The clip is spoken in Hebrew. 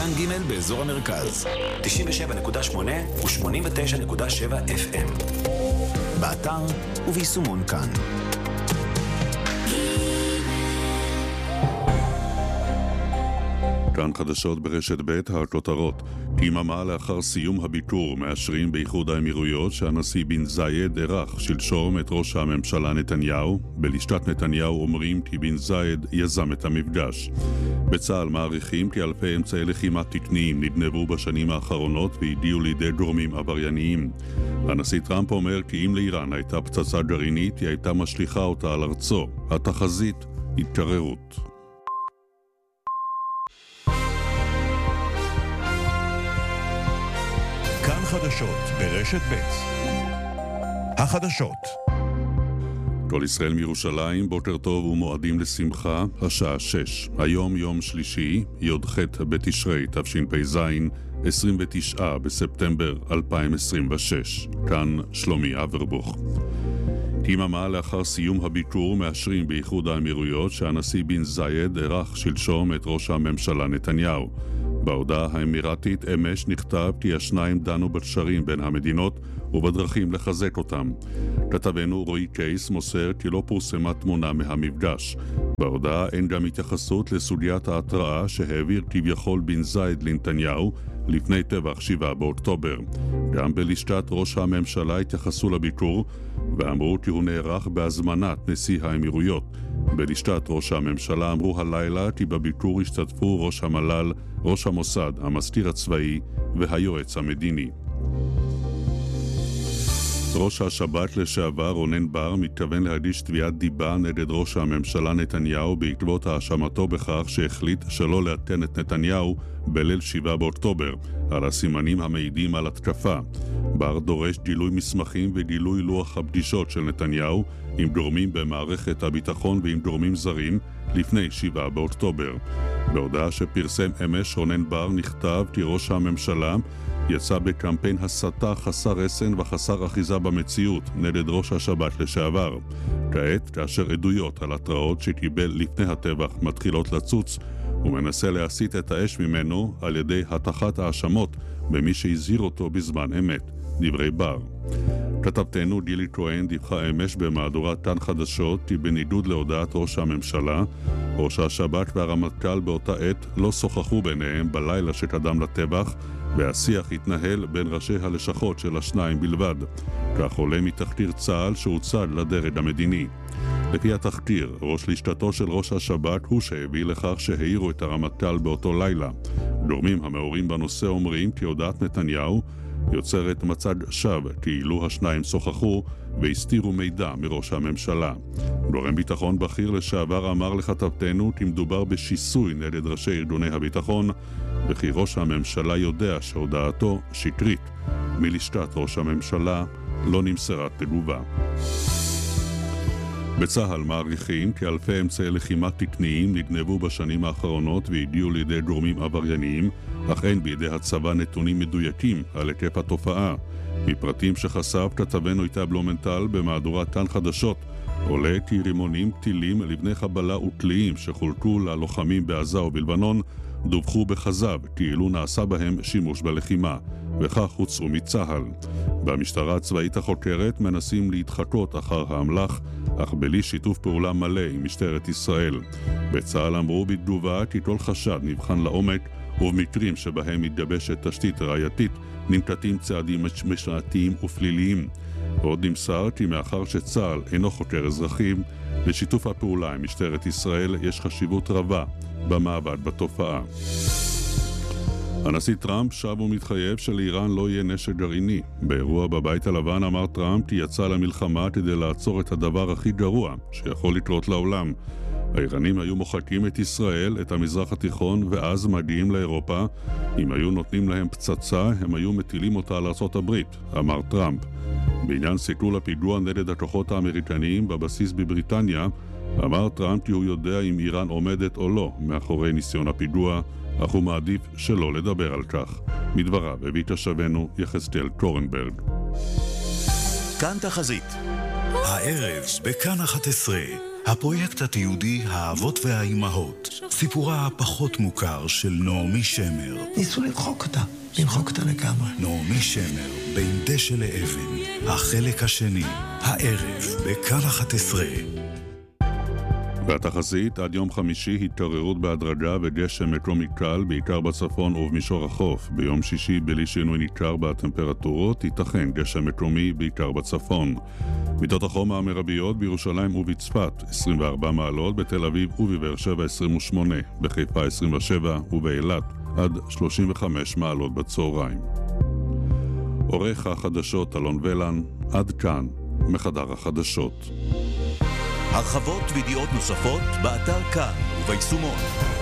כאן ג' באזור המרכז, 97.8 ו-89.7 FM. באתר וביישומון כאן. כאן חדשות ברשת ב' הכותרות. יממה לאחר סיום הביקור מאשרים באיחוד האמירויות שהנשיא בן זייד ערך שלשום את ראש הממשלה נתניהו. בלשכת נתניהו אומרים כי בן זייד יזם את המפגש. בצה"ל מעריכים כי אלפי אמצעי לחימה תקניים נגנבו בשנים האחרונות והגיעו לידי גורמים עברייניים. הנשיא טראמפ אומר כי אם לאיראן הייתה פצצה גרעינית היא הייתה משליכה אותה על ארצו. התחזית התקררות. כאן חדשות ברשת ב'. החדשות. כל ישראל מירושלים, בוקר טוב ומועדים לשמחה, השעה 6. היום יום שלישי, י"ח בתשרי תשפ"ז, 29 בספטמבר 2026. כאן שלומי אברבוך. יממה לאחר סיום הביקור מאשרים באיחוד האמירויות שהנשיא בן זייד ערך שלשום את ראש הממשלה נתניהו. בהודעה האמירתית אמש נכתב כי השניים דנו בקשרים בין המדינות ובדרכים לחזק אותם. כתבנו רועי קייס מוסר כי לא פורסמה תמונה מהמפגש. בהודעה אין גם התייחסות לסוגיית ההתראה שהעביר כביכול בן זייד לנתניהו לפני טבח 7 באוקטובר. גם בלשכת ראש הממשלה התייחסו לביקור ואמרו כי הוא נערך בהזמנת נשיא האמירויות. בלשכת ראש הממשלה אמרו הלילה כי בביקור השתתפו ראש המל"ל, ראש המוסד, המזכיר הצבאי והיועץ המדיני. ראש השב"כ לשעבר רונן בר מתכוון להגיש תביעת דיבה נגד ראש הממשלה נתניהו בעקבות האשמתו בכך שהחליט שלא לעדכן את נתניהו בליל 7 באוקטובר על הסימנים המעידים על התקפה. בר דורש גילוי מסמכים וגילוי לוח הפגישות של נתניהו עם גורמים במערכת הביטחון ועם גורמים זרים לפני 7 באוקטובר. בהודעה שפרסם אמש רונן בר נכתב כי ראש הממשלה יצא בקמפיין הסתה חסר רסן וחסר אחיזה במציאות נגד ראש השב"כ לשעבר. כעת, כאשר עדויות על התראות שקיבל לפני הטבח מתחילות לצוץ, הוא מנסה להסיט את האש ממנו על ידי הטחת האשמות במי שהזהיר אותו בזמן אמת. דברי בר. כתבתנו גילי כהן דיווחה אמש במהדורת כאן חדשות כי בניגוד להודעת ראש הממשלה, ראש השב"כ והרמטכ"ל באותה עת לא שוחחו ביניהם בלילה שקדם לטבח, והשיח התנהל בין ראשי הלשכות של השניים בלבד. כך עולה מתחקיר צה"ל שהוצג לדרג המדיני. לפי התחקיר, ראש לשכתו של ראש השב"כ הוא שהביא לכך שהעירו את הרמטכ"ל באותו לילה. גורמים המעורים בנושא אומרים כי הודעת נתניהו יוצרת מצג שווא כאילו השניים שוחחו והסתירו מידע מראש הממשלה. גורם ביטחון בכיר לשעבר אמר לכתבתנו כי מדובר בשיסוי נגד ראשי ארגוני הביטחון וכי ראש הממשלה יודע שהודעתו שקרית. מלשכת ראש הממשלה לא נמסרה תגובה. בצה"ל מעריכים כי אלפי אמצעי לחימה תקניים נגנבו בשנים האחרונות והגיעו לידי גורמים עברייניים, אך אין בידי הצבא נתונים מדויקים על היקף התופעה. מפרטים שחשף כתבנו איתה בלומנטל במהדורת כאן חדשות, עולה כי רימונים, טילים, לבני חבלה וטליים שחולקו ללוחמים בעזה ובלבנון דווחו בכזב כאילו נעשה בהם שימוש בלחימה, וכך הוצאו מצה"ל. במשטרה הצבאית החוקרת מנסים להתחקות אחר האמל"ח, אך בלי שיתוף פעולה מלא עם משטרת ישראל. בצה"ל אמרו בתגובה כי כל חשד נבחן לעומק, ובמקרים שבהם מתגבשת תשתית ראייתית ננקטים צעדים משמעתיים ופליליים. עוד נמסר כי מאחר שצה"ל אינו חוקר אזרחים, לשיתוף הפעולה עם משטרת ישראל יש חשיבות רבה במאבק בתופעה. הנשיא טראמפ שב ומתחייב שלאיראן לא יהיה נשק גרעיני. באירוע בבית הלבן אמר טראמפ כי יצא למלחמה כדי לעצור את הדבר הכי גרוע שיכול לקרות לעולם. האיראנים היו מוחקים את ישראל, את המזרח התיכון, ואז מגיעים לאירופה. אם היו נותנים להם פצצה, הם היו מטילים אותה על ארצות הברית, אמר טראמפ. בעניין סיכול הפיגוע נגד הכוחות האמריקניים בבסיס בבריטניה, אמר טראמפ כי הוא יודע אם איראן עומדת או לא מאחורי ניסיון הפיגוע, אך הוא מעדיף שלא לדבר על כך. מדבריו הביא תושבנו יחזקאל קורנברג. כאן תחזית. הערב בכאן 11. הפרויקט התיעודי האבות והאימהות, סיפורה הפחות מוכר של נעמי שמר. ניסו למחוק אותה לגמרי. נעמי שמר, בין דשא לאבן, החלק השני, הערב, בכאן 11. והתחזית עד יום חמישי התעוררות בהדרגה וגשם מקומי קל, בעיקר בצפון ובמישור החוף. ביום שישי בלי שינוי ניכר בטמפרטורות, ייתכן גשם מקומי בעיקר בצפון. מידות החום המרביות בירושלים ובצפת 24 מעלות, בתל אביב ובבאר שבע 28, בחיפה 27 ובאילת עד 35 מעלות בצהריים. עורך החדשות אלון ולן, עד כאן מחדר החדשות. הרחבות וידיעות נוספות באתר כאן וביישומון.